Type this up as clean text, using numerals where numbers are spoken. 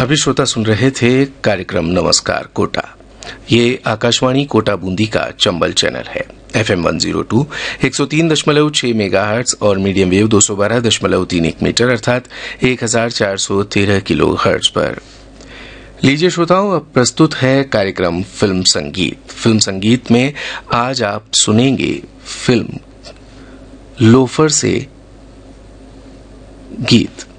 अभी श्रोता सुन रहे थे कार्यक्रम नमस्कार कोटा। ये आकाशवाणी कोटा बूंदी का चंबल चैनल है। FM 102 103.6 मेगाहर्ट्ज और मीडियम वेव 212.31 मीटर अर्थात 1413 किलो हर्ट्ज पर। लीजिए श्रोताओं, अब प्रस्तुत है कार्यक्रम फिल्म संगीत। फिल्म संगीत में आज आप सुनेंगे फिल्म लोफर से गीत।